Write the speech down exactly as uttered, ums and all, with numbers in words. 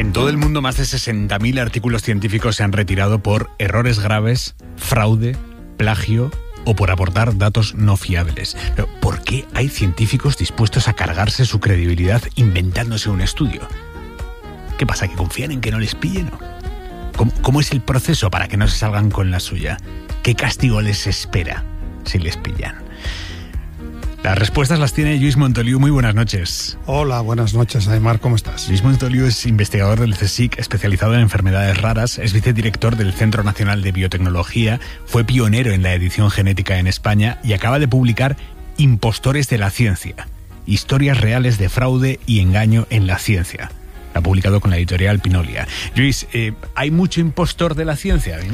En todo el mundo, más de sesenta mil artículos científicos se han retirado por errores graves, fraude, plagio o por aportar datos no fiables. Pero, ¿por qué hay científicos dispuestos a cargarse su credibilidad inventándose un estudio? ¿Qué pasa? ¿Que confían en que no les pillen? ¿Cómo, cómo es el proceso para que no se salgan con la suya? ¿Qué castigo les espera si les pillan? Las respuestas las tiene Lluís Montoliu. Muy buenas noches. Hola, buenas noches, Aimar, ¿cómo estás? Lluís Montoliu es investigador del CSIC, especializado en enfermedades raras, es vicedirector del Centro Nacional de Biotecnología, fue pionero en la edición genética en España y acaba de publicar Impostores de la Ciencia, historias reales de fraude y engaño en la ciencia. La ha publicado con la editorial Pinolia. Lluís, eh, ¿hay mucho impostor de la ciencia?